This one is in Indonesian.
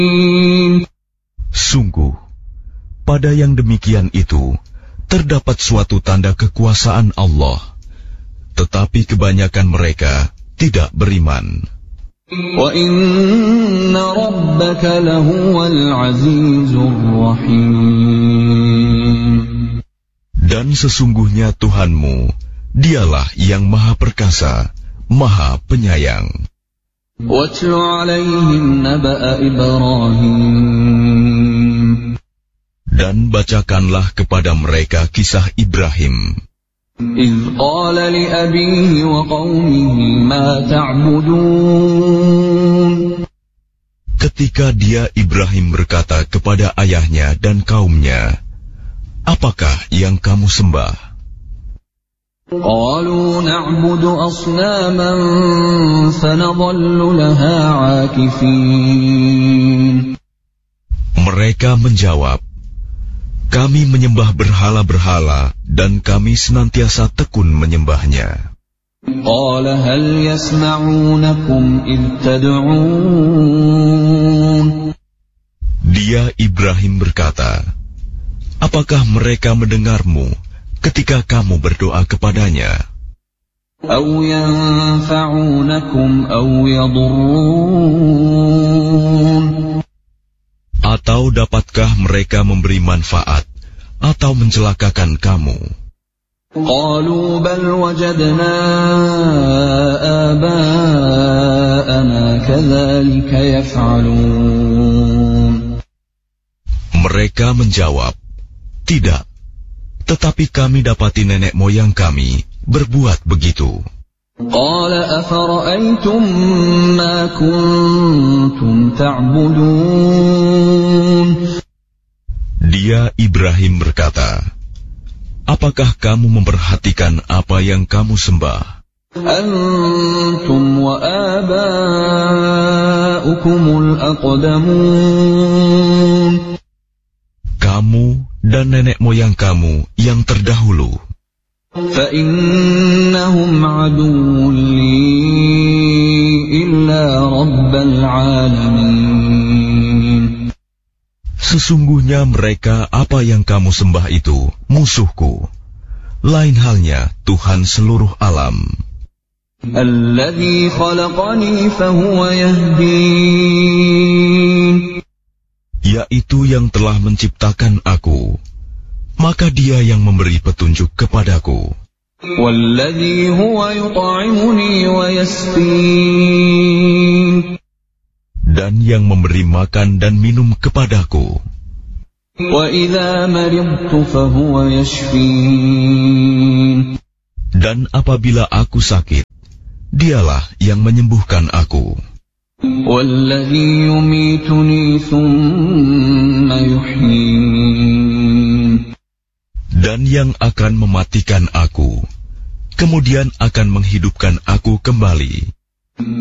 Sungguh, pada yang demikian itu terdapat suatu tanda kekuasaan Allah, tetapi kebanyakan mereka tidak beriman. Wa inna rabbaka lahuwal azizur rahim. Dan sesungguhnya Tuhanmu, dialah yang maha perkasa, maha penyayang. Watlu alaihim naba'a Ibrahim. Dan bacakanlah kepada mereka kisah Ibrahim. إذ قال لأبيه وقومه ما تعبدون. Ketika dia Ibrahim berkata kepada ayahnya dan kaumnya, apakah yang kamu sembah? قالوا نعبد أصناما فنظل لها عاكفين. Mereka menjawab, kami menyembah berhala-berhala dan kami senantiasa tekun menyembahnya. قال هل يسمعونكم إذ تدعون. Dia Ibrahim berkata, apakah mereka mendengarmu ketika kamu berdoa kepadanya? أو ينفعونكم أو يضرون. Atau dapatkah mereka memberi manfaat atau mencelakakan kamu? قالوا بل وجدنا آباءنا كذلك يفعلون. Mereka menjawab, tidak, tetapi kami dapati nenek moyang kami berbuat begitu. قال أفرأيتم ما كنتم تعبدون. Dia Ibrahim berkata, apakah kamu memperhatikan apa yang kamu sembah? أنتم وآباؤكم الأقدمون. Kamu dan nenek moyang kamu yang terdahulu. فإنهم عدو لي إلا رب العالمين. Sesungguhnya mereka apa yang kamu sembah itu musuhku, lain halnya Tuhan seluruh alam. الذي خلقني فهو يهدين. Yaitu yang telah menciptakan aku, maka dia yang memberi petunjuk kepadaku. والذي هو يطعمني ويسقين. Dan yang memberi makan dan minum kepadaku. وإذا مرضت فهو يشفين. Dan apabila aku sakit, dialah yang menyembuhkan aku. والذي يميتني ثم يحيين. Dan yang akan mematikan aku, kemudian akan menghidupkan aku kembali.